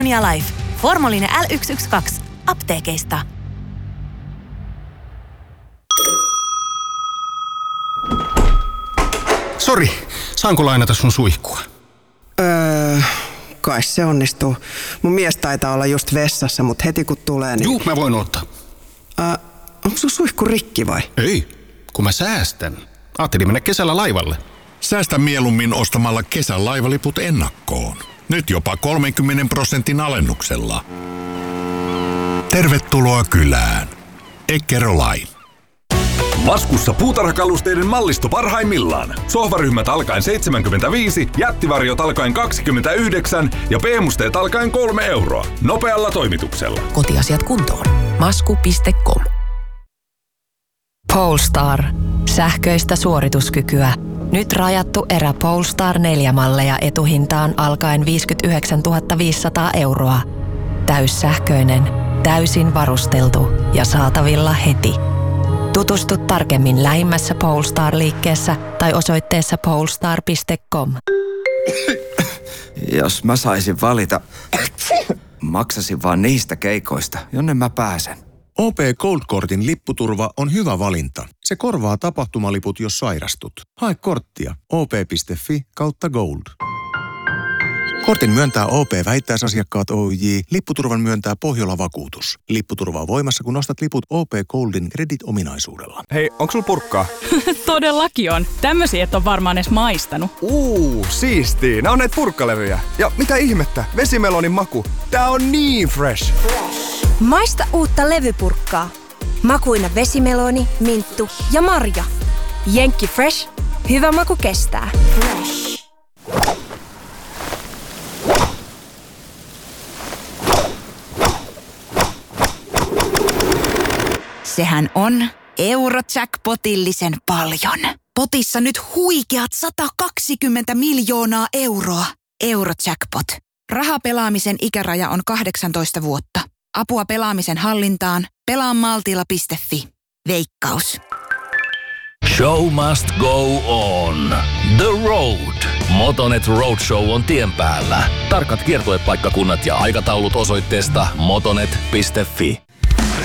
Life. Formoline L112. Apteekeista. Sori, saanko lainata sun suihkua? Kai se onnistuu. Mun mies taitaa olla just vessassa, mutta heti kun tulee, niin... Juu, mä voin ottaa. Onko sun suihku rikki vai? Ei, kun mä säästän. Ajattelin mennä kesällä laivalle. Säästä mieluummin ostamalla kesän laivaliput ennakkoon. Nyt jopa 30% alennuksella. Tervetuloa kylään. Eckerö Line. Maskussa puutarhakalusteiden mallisto parhaimmillaan. Sohvaryhmät alkaen 75, jättivarjot alkaen 29 ja B-musteet alkaen 3 euroa. Nopealla toimituksella. Kotiasiat kuntoon. Masku.com. Polestar. Sähköistä suorituskykyä. Nyt rajattu erä Polestar 4-malleja etuhintaan alkaen 59 500 euroa. Täyssähköinen, täysin varusteltu ja saatavilla heti. Tutustu tarkemmin lähimmässä Polestar-liikkeessä tai osoitteessa polestar.com. Jos mä saisin valita, maksasin vaan niistä keikoista, jonne mä pääsen. OP Gold-kortin lipputurva on hyvä valinta. Se korvaa tapahtumaliput, jos sairastut. Hae korttia op.fi/gold. Kortin myöntää OP-vähittäisasiakkaat Oyj. Lipputurvan myöntää Pohjola-vakuutus. Lipputurva on voimassa, kun ostat liput OP Goldin Credit-ominaisuudella. Hei, onks sulla purkkaa? Todellakin on. Tämmösiä et ole varmaan edes maistanut. Siistii. Nää on näitä purkkalevyjä. Ja mitä ihmettä? Vesimelonin maku. Tää on niin fresh. Maista uutta levypurkkaa. Makuina vesimeloni, minttu ja marja. Jenkki Fresh. Hyvä maku kestää. Fresh. Sehän on Eurojackpotillisen paljon. Potissa nyt huikeat 120 miljoonaa euroa. Eurojackpot. Rahapelaamisen ikäraja on 18 vuotta. Apua pelaamisen hallintaan. Pelaamaltilla.fi. Veikkaus. Show must go on. The Road. Motonet Roadshow on tien päällä. Tarkat kiertuepaikkakunnat ja aikataulut osoitteesta motonet.fi.